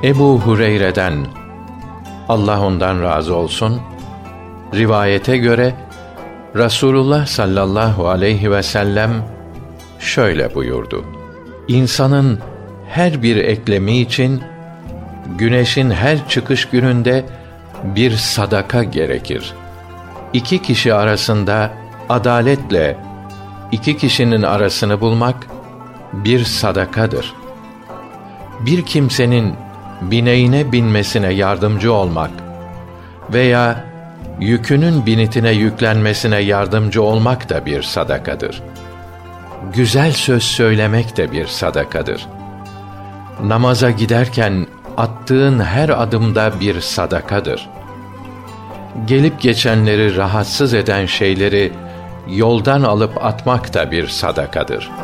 Ebu Hureyre'den, Allah ondan razı olsun, rivayete göre Rasulullah sallallahu aleyhi ve sellem şöyle buyurdu: İnsanın her bir eklemi için güneşin her çıkış gününde bir sadaka gerekir. İki kişi arasında adaletle iki kişinin arasını bulmak bir sadakadır. Bir kimsenin bineğine binmesine yardımcı olmak veya yükünün binitine yüklenmesine yardımcı olmak da bir sadakadır. Güzel söz söylemek de bir sadakadır. Namaza giderken attığın her adımda bir sadakadır. Gelip geçenleri rahatsız eden şeyleri yoldan alıp atmak da bir sadakadır.